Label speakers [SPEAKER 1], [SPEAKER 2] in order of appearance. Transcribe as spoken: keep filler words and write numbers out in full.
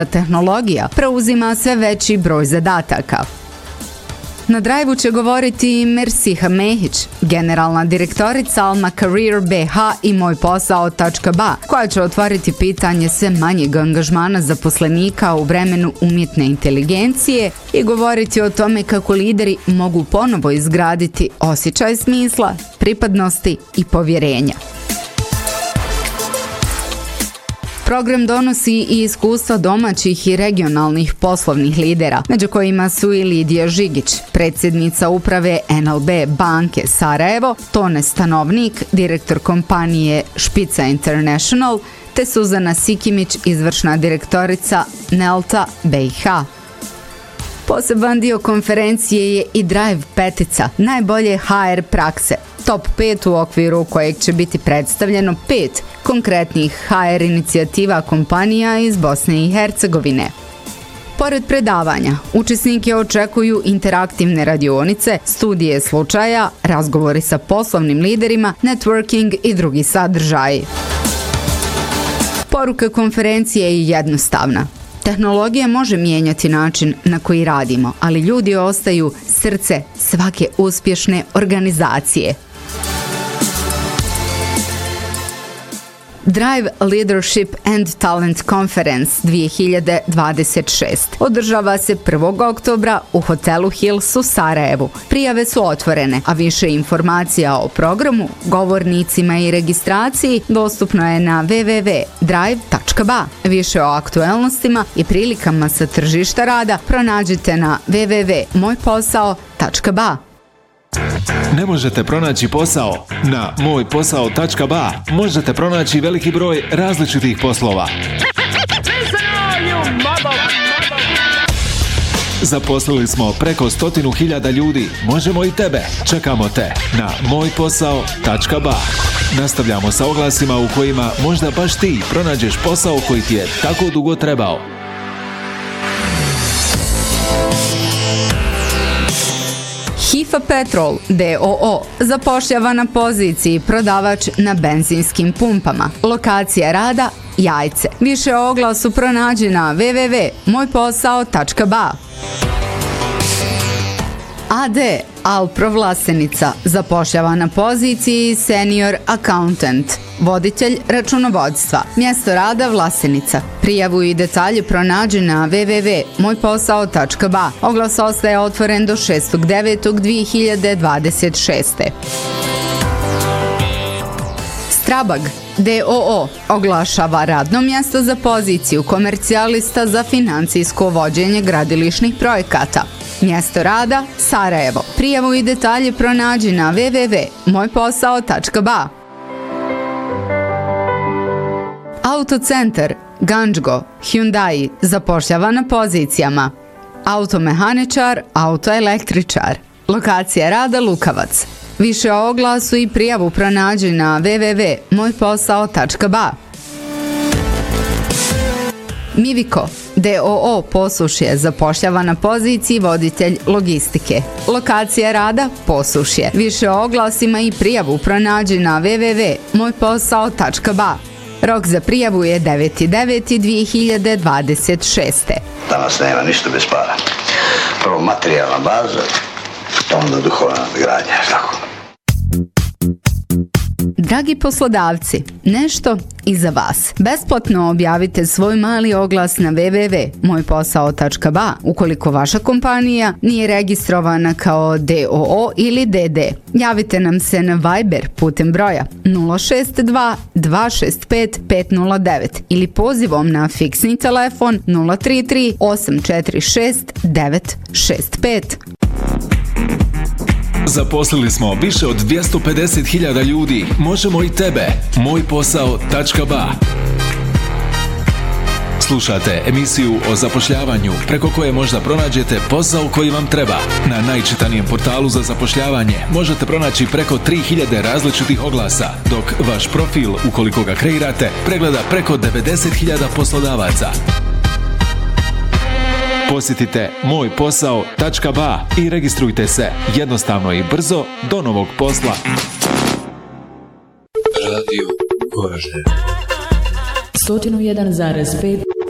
[SPEAKER 1] tehnologija preuzima sve veći broj zadataka. Na Drive-u će govoriti Mersiha Mehić, generalna direktorica Alma Career B H i moj posao tačka ba, koja će otvoriti pitanje sve manjeg angažmana zaposlenika u vremenu umjetne inteligencije i govoriti o tome kako lideri mogu ponovo izgraditi osjećaj smisla, pripadnosti i povjerenja. Program donosi i iskustva domaćih i regionalnih poslovnih lidera, među kojima su i Lidija Žigić, predsjednica uprave N L B banke Sarajevo, Tone Stanovnik, direktor kompanije Špica International, te Suzana Sikimić, izvršna direktorica Nelta B i H. Poseban dio konferencije je i Drive petica, najbolje H R prakse, top pet u okviru kojeg će biti predstavljeno pet konkretnih H R inicijativa kompanija iz Bosne i Hercegovine. Pored predavanja, učesnike očekuju interaktivne radionice, studije slučaja, razgovori sa poslovnim liderima, networking i drugi sadržaji. Poruka konferencije je jednostavna. Tehnologija može mijenjati način na koji radimo, ali ljudi ostaju srce svake uspješne organizacije. Drive Leadership and Talent Conference dvije hiljade dvadeset šeste održava se prvog oktobra u hotelu Hills u Sarajevu. Prijave su otvorene, a više informacija o programu, govornicima i registraciji dostupno je na w w w tačka drive tačka ba. Više o aktuelnostima i prilikama sa tržišta rada pronađite na w w w tačka moj posao tačka ba.
[SPEAKER 2] Ne možete pronaći posao? Na moj posao tačka ba možete pronaći veliki broj različitih poslova. Zaposlili smo preko stotinu hiljada ljudi. Možemo i tebe. Čekamo te na moj posao tačka ba. Nastavljamo sa oglasima u kojima možda baš ti pronađeš posao koji ti je tako dugo trebao.
[SPEAKER 1] Hifa Petrol D O O zapošljava na poziciji prodavač na benzinskim pumpama. Lokacija rada Jajce. Više o oglasu pronađi na w w w tačka moj posao tačka ba. A D Alpro Vlasenica zapošljava na poziciji Senior Accountant, voditelj računovodstva. Mjesto rada Vlasenica. Prijavu i detalje pronađi na w w w tačka moj posao tačka ba. Oglas ostaje otvoren do šestog devetog dvije hiljade dvadeset šeste. Strabag D O O oglašava radno mjesto za poziciju komercijalista za financijsko vođenje gradilišnih projekata. Mjesto rada Sarajevo. Prijavu i detalje pronađi na w w w tačka moj posao tačka ba. Autocentar Ganjgo Hyundai zapošljava na pozicijama automehaničar, autoelektričar. Lokacija rada Lukavac. Više o oglasu i prijavu pronađi na w w w tačka moj posao tačka ba. Miviko D O O Posušje zapošljava na poziciji voditelj logistike. Lokacija rada Posušje. Više o oglasima i prijavu pronađi na w w w tačka moj posao tačka ba. Rok za prijavu je deveti deveti dvije hiljade dvadeset šeste.
[SPEAKER 3] Danas nema ništa bez para. Prvo materijalna baza, onda duhovna nadgradnja, tako.
[SPEAKER 1] Dragi poslodavci, nešto i za vas. Besplatno objavite svoj mali oglas na w w w tačka moj posao tačka ba ukoliko vaša kompanija nije registrovana kao D O O ili D D. Javite nam se na Viber putem broja nula šest dva dva šest pet pet nula devet ili pozivom na fiksni telefon nula tri tri osam četiri šest devet šest pet.
[SPEAKER 2] Zaposlili smo više od dvjesto pedeset hiljada ljudi. Možemo i tebe. moj posao tačka ba. Slušate emisiju o zapošljavanju preko koje možda pronađete posao koji vam treba. Na najčitanijem portalu za zapošljavanje možete pronaći preko tri hiljade različitih oglasa, dok vaš profil, ukoliko ga kreirate, pregleda preko devedeset hiljada poslodavaca. Posjetite moj posao tačka ba i registrujte se jednostavno i brzo do novog posla.
[SPEAKER 4] Radio Goražde sto jedan zarez pet